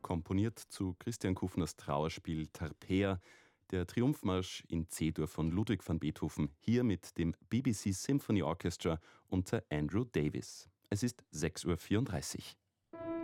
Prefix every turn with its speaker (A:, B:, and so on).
A: komponiert zu Christian Kufners Trauerspiel Tarpeia, der Triumphmarsch in C-Dur von Ludwig van Beethoven, hier mit dem BBC Symphony Orchestra unter Andrew Davis. Es ist 6:34 Uhr.